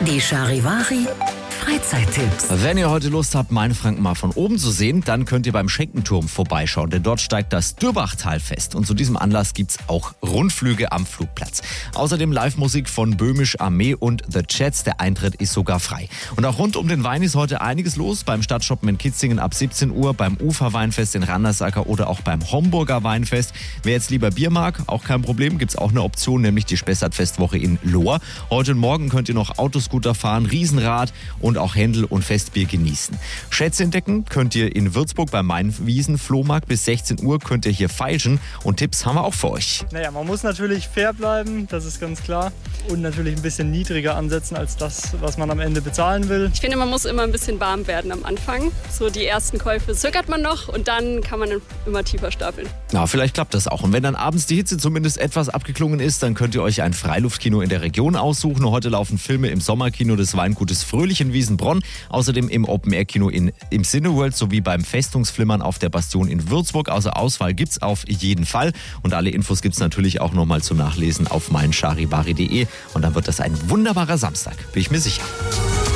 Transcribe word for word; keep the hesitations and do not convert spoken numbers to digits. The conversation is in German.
Die Charivari Freizeittipps. Wenn ihr heute Lust habt, Mainfranken mal von oben zu sehen, dann könnt ihr beim Schenkenturm vorbeischauen, denn dort steigt das Dürbachtal-Fest und zu diesem Anlass gibt's auch Rundflüge am Flugplatz. Außerdem Live-Musik von Böhmisch Armee und The Chats, der Eintritt ist sogar frei. Und auch rund um den Wein ist heute einiges los, beim Stadtshoppen in Kitzingen ab siebzehn Uhr, beim Uferweinfest in Randersacker oder auch beim Homburger Weinfest. Wer jetzt lieber Bier mag, auch kein Problem, gibt's auch eine Option, nämlich die Spessart-Festwoche in Lohr. Heute und morgen könnt ihr noch Autoscooter fahren, Riesenrad und auch Händel und Festbier genießen. Schätze entdecken könnt ihr in Würzburg beim Mainwiesen-Flohmarkt. Bis sechzehn Uhr könnt ihr hier feilschen und Tipps haben wir auch für euch. Naja, man muss natürlich fair bleiben, das ist ganz klar. Und natürlich ein bisschen niedriger ansetzen als das, was man am Ende bezahlen will. Ich finde, man muss immer ein bisschen warm werden am Anfang. So die ersten Käufe zögert man noch und dann kann man immer tiefer stapeln. Na, vielleicht klappt das auch. Und wenn dann abends die Hitze zumindest etwas abgeklungen ist, dann könnt ihr euch ein Freiluftkino in der Region aussuchen. Heute laufen Filme im Sommerkino des Weingutes Fröhlich in Wiesenbronn, außerdem im Open-Air-Kino in, im Cineworld sowie beim Festungsflimmern auf der Bastion in Würzburg. Also Auswahl gibt's auf jeden Fall. Und alle Infos gibt's natürlich auch nochmal zum Nachlesen auf mein charivari punkt de. Und dann wird das ein wunderbarer Samstag, bin ich mir sicher.